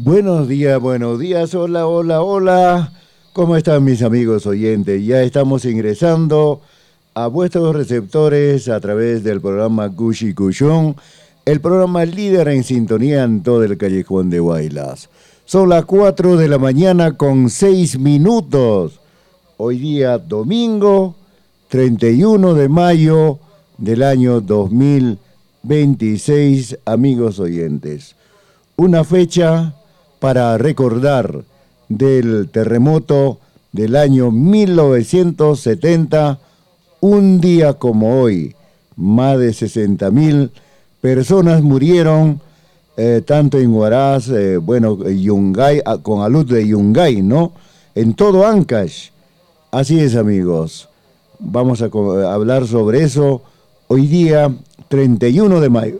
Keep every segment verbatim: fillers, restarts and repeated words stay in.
Buenos días, buenos días, hola, hola, hola. ¿Cómo están mis amigos oyentes? Ya estamos ingresando a vuestros receptores a través del programa Gushi Cushón, el programa líder en sintonía en todo el callejón de Huaylas. Son las cuatro de la mañana con seis minutos. Hoy día domingo treinta y uno de mayo del año dos mil veintiséis, amigos oyentes. Una fecha para recordar del terremoto del año mil novecientos setenta, un día como hoy, más de sesenta mil personas murieron, eh, tanto en Huaraz, eh, bueno, Yungay, con alud de Yungay, ¿no? En todo Ancash. Así es, amigos. Vamos a, a hablar sobre eso hoy día, treinta y uno de mayo.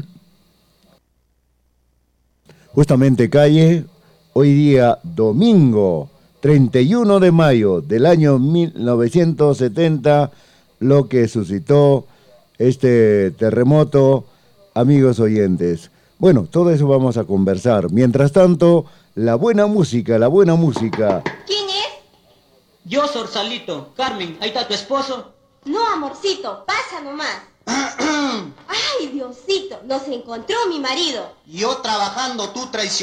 Justamente calle, hoy día domingo, treinta y uno de mayo del año mil novecientos setenta, lo que suscitó este terremoto, amigos oyentes. Bueno, todo eso vamos a conversar. Mientras tanto, la buena música, la buena música. ¿Quién es? Yo, Sorsalito. Carmen, ¿ahí está tu esposo? No, amorcito, pasa nomás. Ay, Diosito, nos encontró mi marido. Yo trabajando, tú traicionando.